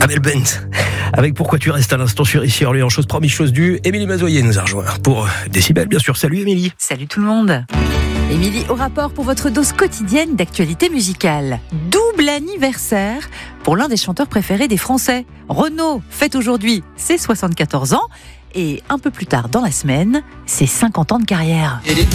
Amel Bent, avec Pourquoi tu restes à l'instant sur Ici Orléans, chose promis, chose due. Émilie Mazoyer nous a rejoint pour Décibel, bien sûr. Salut Émilie. Salut tout le monde. Émilie au rapport pour votre dose quotidienne d'actualité musicale. Double anniversaire pour l'un des chanteurs préférés des Français. Renaud fête aujourd'hui ses 74 ans et un peu plus tard dans la semaine, ses 50 ans de carrière.